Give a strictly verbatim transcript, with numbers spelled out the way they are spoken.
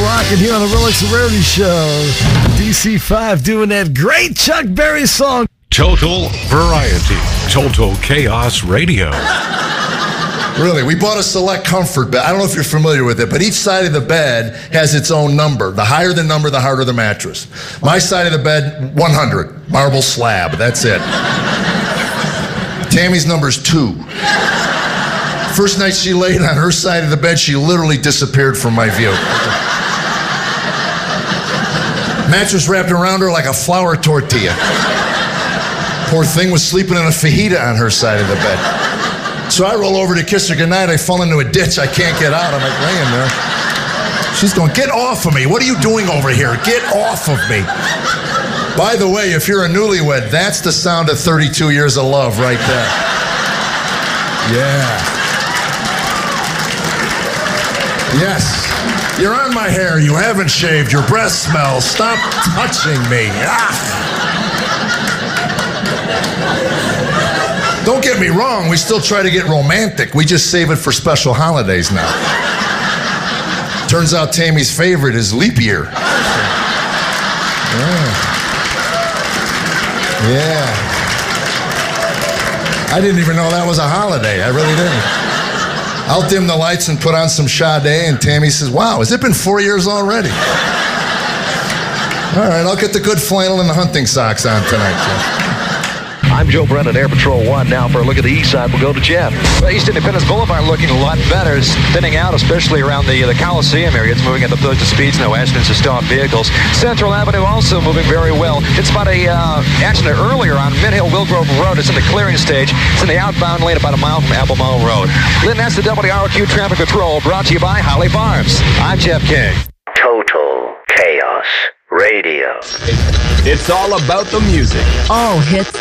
rocking here on the Rolex and Rarity Show. D C five doing that great Chuck Berry song. Total variety. Total Chaos Radio. Really, we bought a Select Comfort bed. I don't know if you're familiar with it, but each side of the bed has its own number. The higher the number, the harder the mattress. My side of the bed, one hundred. Marble slab. That's it. Tammy's number's two. First night she laid on her side of the bed, she literally disappeared from my view. Mattress wrapped around her like a flour tortilla. Poor thing was sleeping in a fajita on her side of the bed. So I roll over to kiss her goodnight. I fall into a ditch. I can't get out. I'm like laying there. She's going, get off of me. What are you doing over here? Get off of me. By the way, if you're a newlywed, that's the sound of thirty-two years of love right there. Yeah. Yes. You're on my hair. You haven't shaved. Your breath smells. Stop touching me. Ah. Don't get me wrong. We still try to get romantic. We just save it for special holidays now. Turns out Tammy's favorite is leap year. Yeah. Yeah. I didn't even know that was a holiday. I really didn't. I'll dim the lights and put on some Sade, and Tammy says, wow, has it been four years already? All right, I'll get the good flannel and the hunting socks on tonight, Jeff. I'm Joe Brennan, Air Patrol One. Now for a look at the east side, we'll go to Jeff. Well, East Independence Boulevard looking a lot better. It's thinning out, especially around the, the Coliseum area. It's moving at the posted speeds, no accidents or stopped vehicles. Central Avenue also moving very well. It's about a uh, accident earlier on Mid-Hill-Willgrove Road. It's in the clearing stage. It's in the outbound lane about a mile from Albemarle Road. Lynn, that's the W R Q Traffic Patrol, brought to you by Holly Farms. I'm Jeff King. Total Chaos Radio. It's all about the music. All hits.